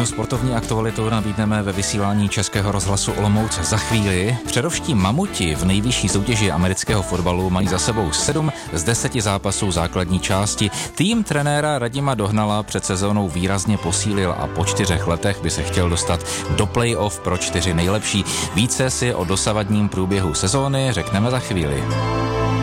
Všechnu sportovní aktualitu nabídneme ve vysílání Českého rozhlasu Olomouc za chvíli. Přerovští mamuti v nejvyšší soutěži amerického fotbalu mají za sebou 7 z 10 zápasů základní části. Tým trenéra Radima Dohnala před sezónou výrazně posílil a po 4 letech by se chtěl dostat do play-off pro 4 nejlepší. Více si o dosavadním průběhu sezóny řekneme za chvíli.